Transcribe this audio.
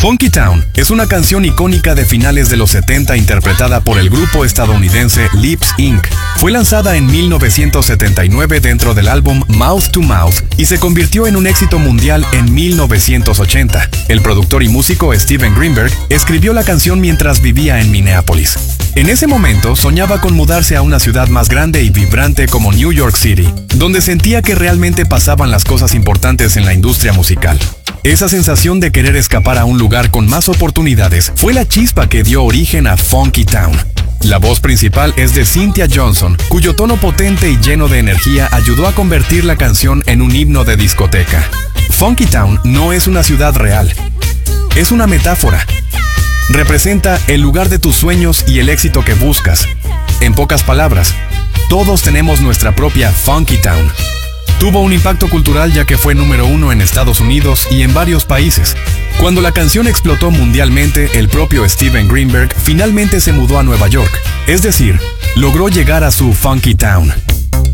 Funky Town es una canción icónica de finales de los 70 interpretada por el grupo estadounidense Lips Inc. Fue lanzada en 1979 dentro del álbum Mouth to Mouth y se convirtió en un éxito mundial en 1980. El productor y músico Steven Greenberg escribió la canción mientras vivía en Minneapolis. En ese momento soñaba con mudarse a una ciudad más grande y vibrante como New York City, donde sentía que realmente pasaban las cosas importantes en la industria musical. Esa sensación de querer escapar a un lugar con más oportunidades fue la chispa que dio origen a Funky Town. La voz principal es de Cynthia Johnson, cuyo tono potente y lleno de energía ayudó a convertir la canción en un himno de discoteca. Funky Town no es una ciudad real, es una metáfora. Representa el lugar de tus sueños y el éxito que buscas. En pocas palabras, todos tenemos nuestra propia Funky Town. Tuvo un impacto cultural ya que fue número 1 en Estados Unidos y en varios países. Cuando la canción explotó mundialmente, el propio Steven Greenberg finalmente se mudó a Nueva York, es decir, logró llegar a su Funky Town.